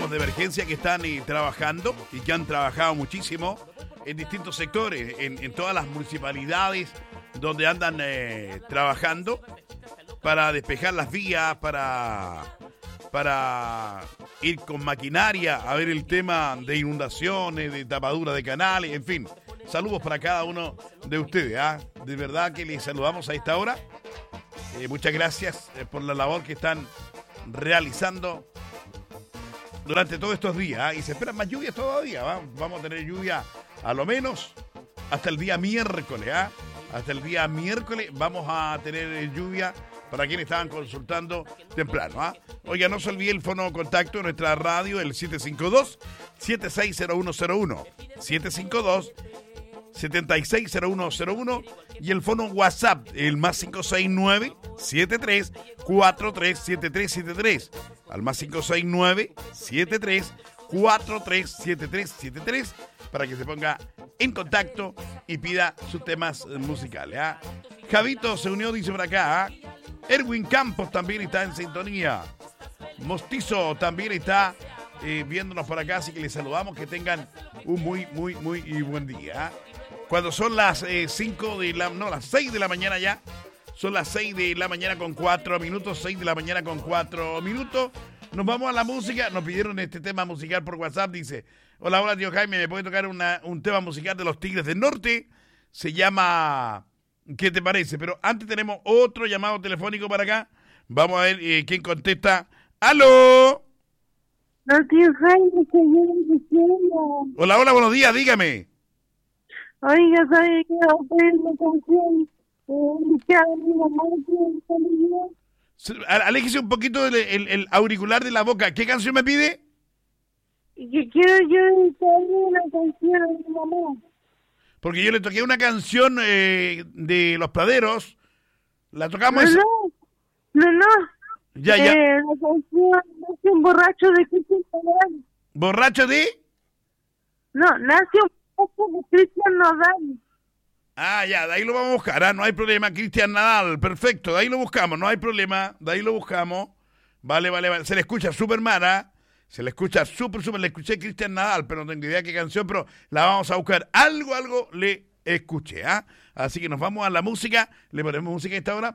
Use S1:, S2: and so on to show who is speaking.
S1: muchísimos de emergencia que están trabajando y que han trabajado muchísimo en distintos sectores, en todas las municipalidades donde andan trabajando para despejar las vías, para ir con maquinaria a ver el tema de inundaciones, de tapadura de canales, en fin. Saludos para cada uno de ustedes, ¿ah? De verdad que les saludamos a esta hora. Muchas gracias por la labor que están realizando durante todos estos días, ¿ah? Y se esperan más lluvias todavía, ¿va? Vamos a tener lluvia a lo menos hasta el día miércoles, ¿ah? Hasta el día miércoles vamos a tener lluvia para quienes estaban consultando temprano, ¿ah? Oiga, no se olvide el fono de contacto de nuestra radio, el 752-760101, 752-760101, y el fono WhatsApp, el más 569-7343-7373, al más 569-7343-7373, para que se ponga en contacto y pida sus temas musicales, ¿ah? Javito se unió, dice por acá, ¿ah? Erwin Campos también está en sintonía. Mostizo también está viéndonos por acá, así que les saludamos, que tengan un muy buen día, ¿eh? Cuando son las 6 de la mañana ya, son las 6 de la mañana con 4 minutos, 6 de la mañana con 4 minutos, nos vamos a la música. Nos pidieron este tema musical por WhatsApp, dice: hola tío Jaime, ¿me puede tocar un tema musical de los Tigres del Norte? Se llama... ¿Qué te parece? Pero antes tenemos otro llamado telefónico para acá. Vamos a ver quién contesta. ¡Aló!
S2: No, tío Jaime, que yo diciendo.
S1: Hola, buenos días, dígame.
S2: Oiga, ¿sabe qué? Va a pedir una canción que a mi mamá
S1: Aléjese un poquito el auricular de la boca. ¿Qué canción me pide?
S2: Y que quiero yo dedicarle una canción a mi mamá.
S1: Porque yo le toqué una canción de Los Praderos. La tocamos...
S2: No.
S1: Ya.
S2: La canción Nace un borracho de Cristian Nodal.
S1: ¿Borracho de?
S2: No, Nace un borracho de Cristian Nodal.
S1: Ah, ya, de ahí lo vamos a buscar, ¿ah? No hay problema, Cristian Nadal, perfecto, de ahí lo buscamos, no hay problema, de ahí lo buscamos. Vale, se le escucha súper mal, ¿ah? Se le escucha súper, le escuché Cristian Nadal, pero no tengo idea qué canción, pero la vamos a buscar. Algo le escuché, ¿ah? Así que nos vamos a la música, le ponemos música a esta hora